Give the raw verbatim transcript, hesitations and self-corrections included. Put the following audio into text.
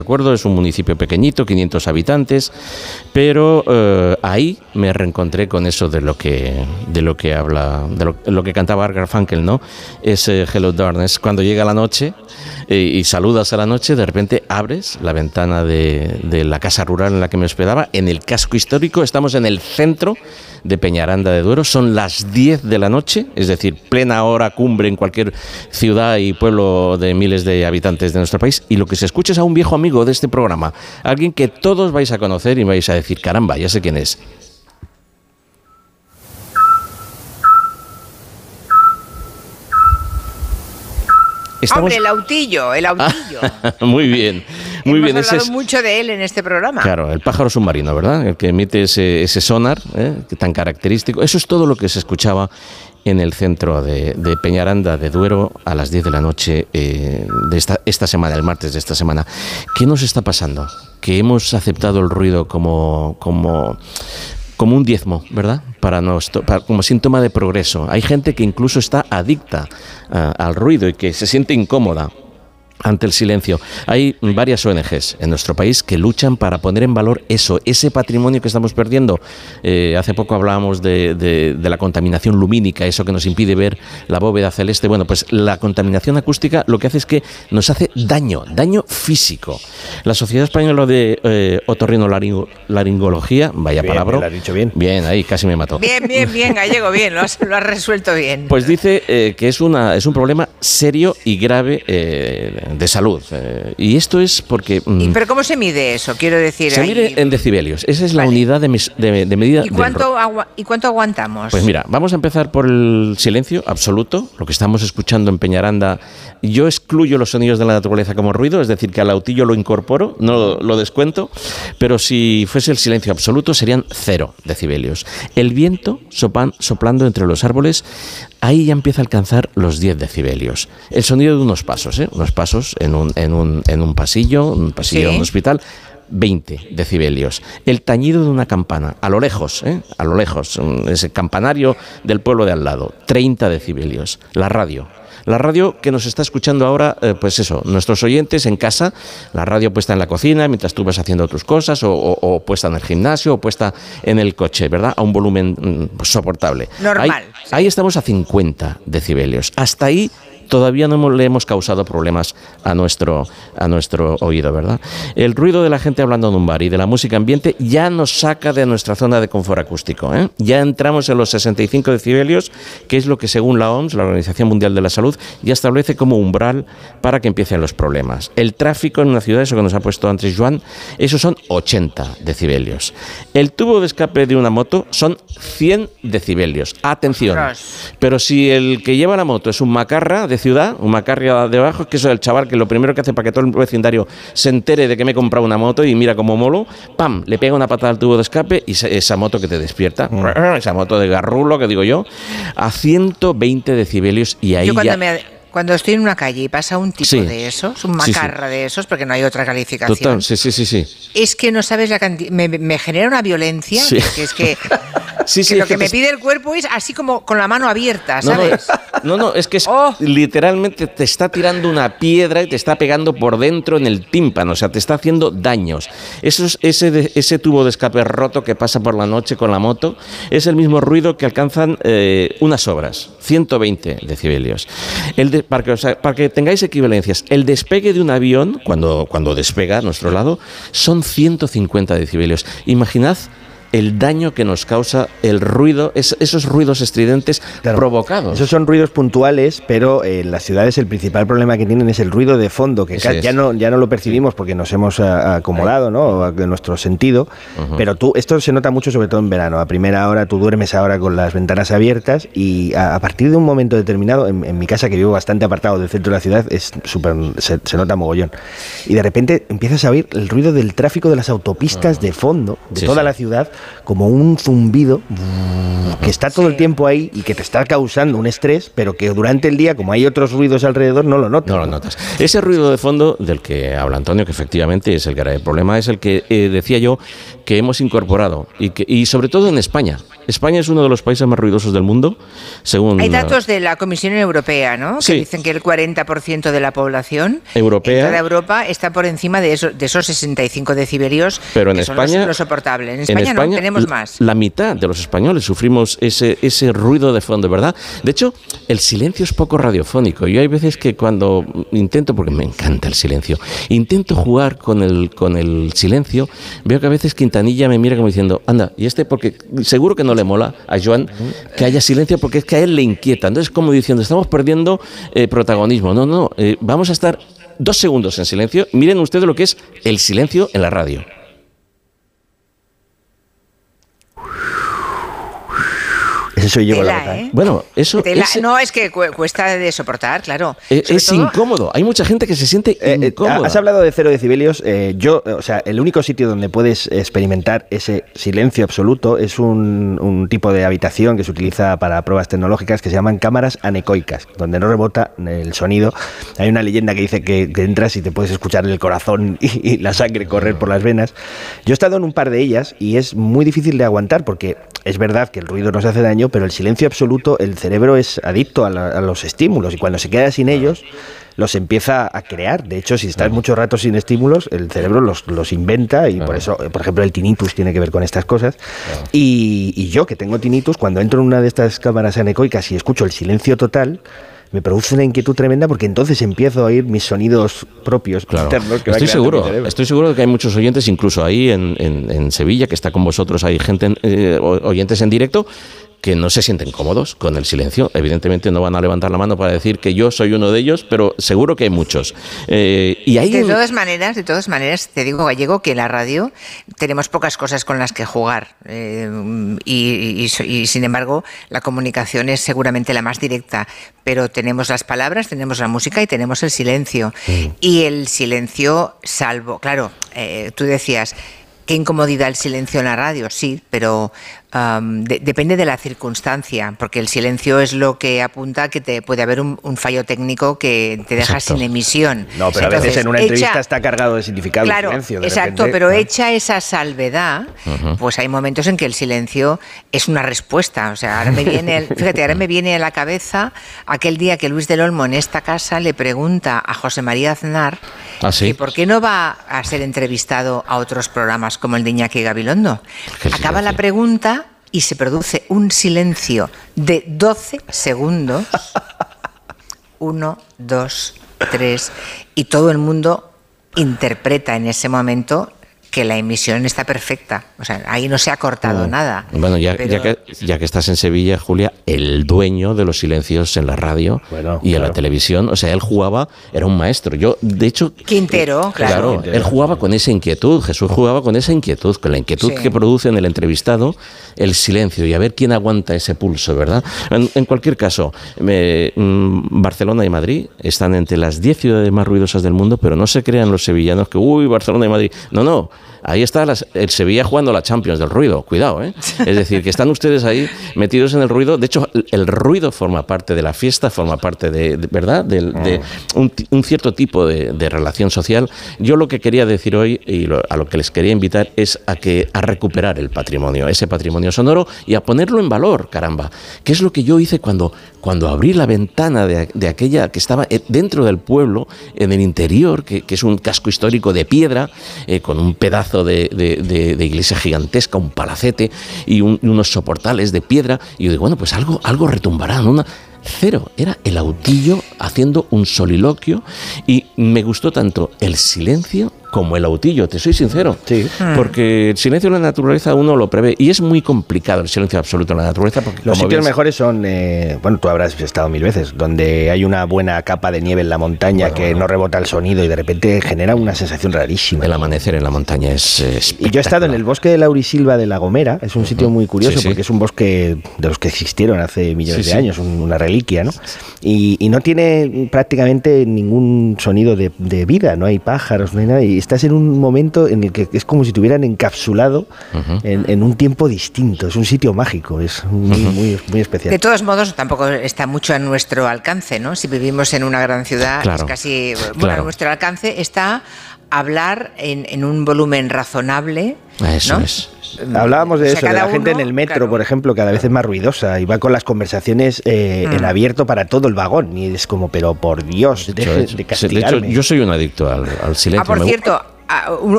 recuerdo, es un municipio pequeñito, quinientos habitantes, pero eh, ahí me reencontré con eso de lo que de lo que habla, de lo, lo que cantaba Art Garfunkel, ¿no? Ese Hello Darkness, cuando llega la noche eh, y saludas a la noche, de repente abres la ventana de, de la casa rural en la que me hospedaba, en el casco histórico, estamos en el centro de Peñaranda de Duero, son las diez de la noche, es decir, plena hora cumbre en cualquier ciudad y pueblo de miles de habitantes de nuestro país, y lo que se escucha es a un viejo amigo de este programa, alguien que todos vais a conocer y vais a decir, caramba, ya sé quién es. Estamos... Hombre, el autillo, el autillo. Ah, muy bien, muy Hemos bien. Hemos hablado es... mucho de él en este programa. Claro, el pájaro submarino, ¿verdad? El que emite ese, ese sonar ¿eh? tan característico. Eso es todo lo que se escuchaba en el centro de, de Peñaranda de Duero a las diez de la noche eh, de esta, esta semana, el martes de esta semana. ¿Qué nos está pasando? Que hemos aceptado el ruido como... como como un diezmo, ¿verdad? Para nuestro, para, como síntoma de progreso. Hay gente que incluso está adicta uh, al ruido y que se siente incómoda ante el silencio. Hay varias O N Ges en nuestro país que luchan para poner en valor eso, ese patrimonio que estamos perdiendo. Eh, hace poco hablábamos de, de, de la contaminación lumínica, eso que nos impide ver la bóveda celeste. Bueno, pues la contaminación acústica lo que hace es que nos hace daño, daño físico. La Sociedad Española de eh, Otorrinolaringología, vaya bien, palabra. Lo has dicho bien. Bien, ahí casi me mató. Bien, bien, bien, Gallego, bien, lo has, lo has resuelto bien. Pues dice eh, que es, una, es un problema serio y grave eh, de salud. Eh, y esto es porque... Mm, ¿Y ¿Pero cómo se mide eso? Quiero decir... Se ahí... mide en decibelios. Esa es la vale. unidad de, mis, de, de medida... ¿Y cuánto, agua, ¿Y cuánto aguantamos? Pues mira, vamos a empezar por el silencio absoluto. Lo que estamos escuchando en Peñaranda, yo excluyo los sonidos de la naturaleza como ruido, es decir, que al autillo lo incorporo, no lo, lo descuento, pero si fuese el silencio absoluto serían cero decibelios. El viento sopan, soplando entre los árboles, ahí ya empieza a alcanzar los diez decibelios. El sonido de unos pasos, ¿eh? unos pasos en un, en un, en un pasillo, un pasillo de ¿Sí? un hospital, veinte decibelios. El tañido de una campana, a lo lejos, ¿eh? a lo lejos, ese campanario del pueblo de al lado, treinta decibelios. La radio. La radio que nos está escuchando ahora, eh, pues eso, nuestros oyentes en casa, la radio puesta en la cocina mientras tú vas haciendo tus cosas, o, o, o puesta en el gimnasio, o puesta en el coche, ¿verdad? A un volumen mm, pues, soportable. Normal. Ahí, sí. ahí estamos a cincuenta decibelios. Hasta ahí todavía no hemos, le hemos causado problemas a nuestro, a nuestro oído, ¿verdad? El ruido de la gente hablando en un bar y de la música ambiente ya nos saca de nuestra zona de confort acústico, ¿eh? Ya entramos en los sesenta y cinco decibelios, que es lo que según la O M S, la Organización Mundial de la Salud, ya establece como umbral para que empiecen los problemas. El tráfico en una ciudad, eso que nos ha puesto antes Joan, esos son ochenta decibelios. El tubo de escape de una moto son cien decibelios. Atención. Pero si el que lleva la moto es un macarra de ciudad, un macarra de abajo, que eso es el chaval que lo primero que hace para que todo el vecindario se entere de que me he comprado una moto y mira como molo, ¡pam!, le pega una patada al tubo de escape y esa moto que te despierta, mm. esa moto de garrulo que digo yo, a ciento veinte decibelios y ahí yo cuando ya... Me... Cuando estoy en una calle y pasa un tipo sí. de esos, un macarra sí, sí. de esos, porque no hay otra calificación. Total, sí, sí, sí, sí. Es que no sabes la cantidad. Me, me genera una violencia, sí. que es que, sí, sí, que lo que, que me te... pide el cuerpo es así como con la mano abierta, ¿sabes? No, no, no es que es oh. literalmente te está tirando una piedra y te está pegando por dentro en el tímpano, o sea, te está haciendo daños. Eso es, ese, de, ese tubo de escape roto que pasa por la noche con la moto es el mismo ruido que alcanzan eh, unas obras, ciento veinte decibelios. El de, para, que, o sea, para que tengáis equivalencias, el despegue de un avión, cuando, cuando despega a nuestro lado, son ciento cincuenta decibelios. Imaginad el daño que nos causa el ruido, es, esos ruidos estridentes claro, provocados. Esos son ruidos puntuales, pero en las ciudades el principal problema que tienen es el ruido de fondo, que ca- ya no ya no lo percibimos porque nos hemos a, acomodado, ¿no?, de nuestro sentido, uh-huh. pero tú esto se nota mucho sobre todo en verano. A primera hora tú duermes ahora con las ventanas abiertas y a, a partir de un momento determinado, en, en mi casa que vivo bastante apartado del centro de la ciudad, es súper se, se nota mogollón. Y de repente empiezas a oír el ruido del tráfico de las autopistas uh-huh. de fondo, de sí, toda sí. la ciudad, como un zumbido que está todo sí. el tiempo ahí y que te está causando un estrés, pero que durante el día, como hay otros ruidos alrededor, no lo notas. No lo notas. Ese ruido de fondo del que habla Antonio, que efectivamente es el grave problema, es el que eh, decía yo que hemos incorporado y, que, y sobre todo en España. España es uno de los países más ruidosos del mundo, según... Hay datos de la Comisión Europea, ¿no? Sí. Que dicen que el cuarenta por ciento de la población europea, en toda Europa está por encima de, eso, de esos sesenta y cinco decibelios, pero en que España, son los, los soportables. En España, en España no, tenemos más. La mitad de los españoles sufrimos ese, ese ruido de fondo, ¿verdad? De hecho, el silencio es poco radiofónico. Yo hay veces que cuando intento, porque me encanta el silencio, intento jugar con el, con el silencio, veo que a veces Quintanilla me mira como diciendo, anda, y este porque seguro que no le mola a Joan que haya silencio porque es que a él le inquieta. Entonces, como diciendo, estamos perdiendo eh, protagonismo. No, no, eh, vamos a estar dos segundos en silencio. Miren ustedes lo que es el silencio en la radio. Eso soy yo con la Tela, boca, ¿eh? Bueno, eso Tela. es, No, es que cu- cuesta de soportar, claro. es, Sobre es todo- incómodo. Hay mucha gente que se siente Eh, eh, incómoda. has hablado de cero decibelios. Eh, yo, o sea, el único sitio donde puedes experimentar ese silencio absoluto es un, un tipo de habitación que se utiliza para pruebas tecnológicas que se llaman cámaras anecoicas, donde no rebota el sonido. Hay una leyenda que dice que, que entras y te puedes escuchar el corazón y, y la sangre correr por las venas. Yo he estado en un par de ellas y es muy difícil de aguantar porque es verdad que el ruido nos hace daño, pero el silencio absoluto, el cerebro es adicto a, la, a los estímulos y cuando se queda sin ellos los empieza a crear. De hecho, si estás mucho rato sin estímulos, el cerebro los, los inventa y por eso, por ejemplo, el tinnitus tiene que ver con estas cosas. Y, y yo, que tengo tinnitus, cuando entro en una de estas cámaras anecoicas y escucho el silencio total, me produce una inquietud tremenda porque entonces empiezo a oír mis sonidos propios, Claro. internos. Que Estoy va creando mi seguro, cerebro. estoy seguro de que hay muchos oyentes, incluso ahí en, en, en Sevilla, que está con vosotros, hay gente, eh, oyentes en directo, que no se sienten cómodos con el silencio. Evidentemente no van a levantar la mano para decir que yo soy uno de ellos, pero seguro que hay muchos. Eh, y hay De un- todas maneras, de todas maneras, te digo, Gallego, que en la radio tenemos pocas cosas con las que jugar eh, y, y- y, sin embargo la comunicación es seguramente la más directa, pero tenemos las palabras, tenemos la música y tenemos el silencio. Mm. Y el silencio, salvo, claro, eh, tú decías, qué incomodidad el silencio en la radio, sí, pero um, de- depende de la circunstancia, porque el silencio es lo que apunta a que te puede haber un, un fallo técnico que te deja Exacto. sin emisión. No, pero a Entonces, veces en una hecha- entrevista está cargado de significado Claro, el silencio. de exacto, repente, pero ¿no? hecha esa salvedad, Ujú. pues hay momentos en que el silencio es una respuesta. O sea, ahora me viene, el- fíjate, ahora me viene a la cabeza aquel día que Luis del Olmo en esta casa le pregunta a José María Aznar ¿Ah, sí? que por qué no va a ser entrevistado a otros programas como el de Iñaki Gabilondo. Qué Acaba silencio. la pregunta y se produce un silencio de doce segundos. Uno, dos, tres. Y todo el mundo interpreta en ese momento que la emisión está perfecta. O sea, ahí no se ha cortado nada. Bueno, ya, Pero- ya, que, ya que estás en Sevilla, Julia, el dueño de los silencios en la radio Bueno, y en claro. la televisión, o sea, él jugaba, era un maestro. Yo, de hecho... Quintero, eh, claro. Claro, él jugaba con esa inquietud, Jesús jugaba con esa inquietud, con la inquietud Sí. que produce en el entrevistado el silencio y a ver quién aguanta ese pulso, ¿verdad? En, en cualquier caso, me- mm, Barcelona y Madrid están entre las diez ciudades más ruidosas del mundo, pero no se crean los sevillanos que, uy, Barcelona y Madrid. No, no. Ahí está las- el Sevilla jugando la Champions del ruido, cuidado, ¿eh? Es decir, que están ustedes ahí metidos en el ruido. De hecho, el, el ruido forma parte de la fiesta, forma parte de, de- ¿verdad? Del- De, un, ti- un cierto tipo de, de relación social. Yo lo que quería decir hoy y lo- a lo que les quería invitar es a que a recuperar el patrimonio, ese patrimonio sonoro y a ponerlo en valor, caramba. Que es lo que yo hice cuando, cuando abrí la ventana de, de aquella que estaba eh, dentro del pueblo, en el interior, que, que es un casco histórico de piedra, eh, con un pedazo de, de- de- de iglesia gigantesca, un palacete y un- unos soportales de piedra. Y yo digo, bueno, pues algo, algo retumbará, ¿no? Una, cero, era el autillo haciendo un soliloquio y me gustó tanto el silencio como el autillo, te soy sincero. Sí. Porque el silencio en la naturaleza uno lo prevé y es muy complicado el silencio absoluto en la naturaleza. Porque Los como sitios bien- mejores son, eh, bueno, tú habrás estado mil veces, donde hay una buena capa de nieve en la montaña Bueno, que bueno. no rebota el sonido y de repente genera una sensación rarísima. El amanecer en la montaña es eh, Y yo he estado en el bosque de Laurisilva de La Gomera, es un sitio muy curioso Sí, sí. porque es un bosque de los que existieron hace millones Sí, de sí. años, un- una reliquia, ¿no? Y, y no tiene prácticamente ningún sonido de, de vida, no hay pájaros, no hay nada, y estás en un momento en el que es como si te hubieran encapsulado Ujú. en, en un tiempo distinto, es un sitio mágico, es muy, muy, muy especial. De todos modos, tampoco está mucho a nuestro alcance, ¿no? Si vivimos en una gran ciudad, Claro, es casi... Bueno, claro. a nuestro alcance está hablar en, en un volumen razonable, Eso ¿no? es. Hablábamos de o sea, eso, de la uno, gente en el metro, claro. por ejemplo, cada vez es más ruidosa y va con las conversaciones eh, mm. en abierto para todo el vagón. Y es como, pero por Dios, de deje hecho, de castigarme. De hecho, yo soy un adicto al, al silencio. Ah, por Me... cierto,